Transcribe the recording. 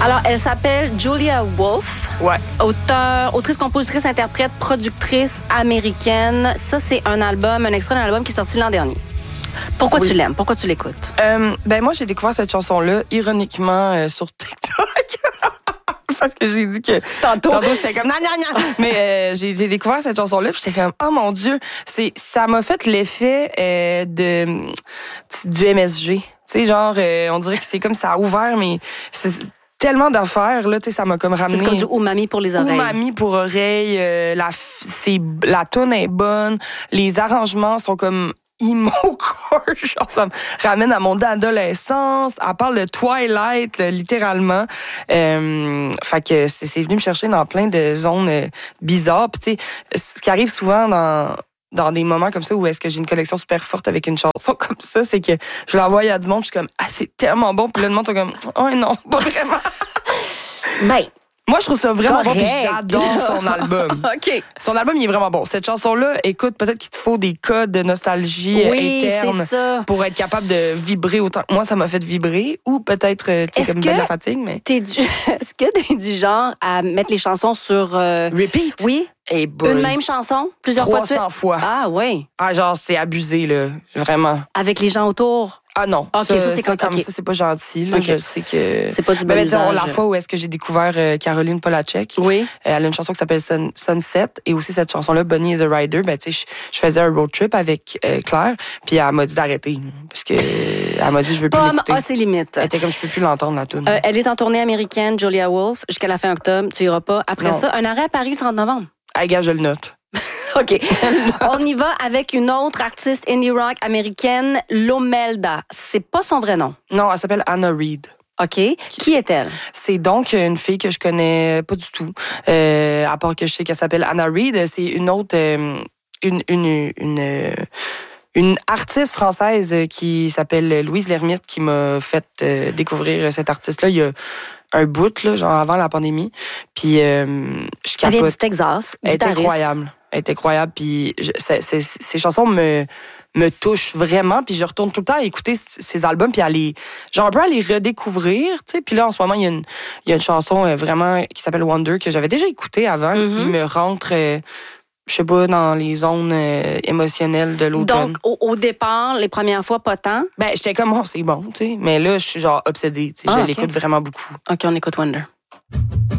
Alors, elle s'appelle Julia Wolf. Ouais. Autrice, compositrice, interprète, productrice américaine. Ça, c'est un extrait d'un album qui est sorti l'an dernier. Pourquoi tu l'aimes? Pourquoi tu l'écoutes? Moi, j'ai découvert cette chanson-là, ironiquement, sur TikTok. Parce que j'ai dit que... Tantôt j'étais comme... Non. Mais j'ai découvert cette chanson-là, puis j'étais comme... Oh mon Dieu! Ça m'a fait l'effet du MSG. Tu sais, genre, on dirait que c'est comme ça a ouvert, mais... C'est tellement d'affaires, là, tu sais, ça m'a comme ramené... C'est comme du umami pour les oreilles. Umami pour oreilles. La toune est bonne. Les arrangements sont comme... emo-core, genre ça me ramène à mon adolescence. Elle parle de Twilight, là, littéralement. Fait que c'est venu me chercher dans plein de zones bizarres. Puis tu sais, ce qui arrive souvent dans des moments comme ça où est-ce que j'ai une connexion super forte avec une chanson comme ça, c'est que je l'envoie à du monde, puis je suis comme « Ah, c'est tellement bon! » Puis là, le monde sont comme « Oh non, pas vraiment! » Ben... Moi, je trouve ça vraiment bon, puis j'adore son album. OK. Son album, il est vraiment bon. Cette chanson-là, écoute, peut-être qu'il te faut des codes de nostalgie interne pour être capable de vibrer autant. Moi, ça m'a fait vibrer, ou peut-être, tu sais, comme de la fatigue, mais... Est-ce que t'es du genre à mettre les chansons sur... Repeat? Oui. Hey boy. Une même chanson, plusieurs fois de suite? 300 fois. Ah, oui. Ah, genre, c'est abusé, là. Vraiment. Avec les gens autour? Ah non, okay, ça c'est comme ça, c'est pas gentil. Là, okay. Je sais que... C'est pas du bon usage. Disons, la fois où est-ce que j'ai découvert Caroline Polachek, oui. Elle a une chanson qui s'appelle Sunset, et aussi cette chanson-là, Bunny is a Rider. Ben, tu sais, je faisais un road trip avec Claire, puis elle m'a dit d'arrêter, parce que elle m'a dit je veux plus l'écouter. C'est limite. Elle était comme je peux plus l'entendre, la tune. Elle est en tournée américaine, Julia Wolf, jusqu'à la fin octobre. Tu iras pas. Après ça, un arrêt à Paris le 30 novembre. Ah, gars, je le note. OK. On y va avec une autre artiste indie rock américaine, Lomelda. C'est pas son vrai nom. Non, elle s'appelle Anna Reid. OK. Qui est-elle? C'est donc une fille que je connais pas du tout. À part que je sais qu'elle s'appelle Anna Reid. C'est une autre... Une artiste française qui s'appelle Louise Lermite qui m'a fait découvrir cette artiste-là il y a un bout, là, genre avant la pandémie. Puis je capote. Elle vient du Texas. Elle est incroyable. Elle est incroyable. Puis ces chansons me touchent vraiment. Puis je retourne tout le temps à écouter ces albums puis à les redécouvrir. Tu sais. Puis là, en ce moment, il y a une chanson vraiment qui s'appelle Wonder que j'avais déjà écoutée avant, qui me rentre... je sais pas, dans les zones émotionnelles de l'automne. Donc, au départ, les premières fois, pas tant? Ben, j'étais comme, oh, c'est bon, tu sais. Mais là, je suis genre obsédée, tu sais. Je l'écoute vraiment beaucoup. OK, on écoute Wonder.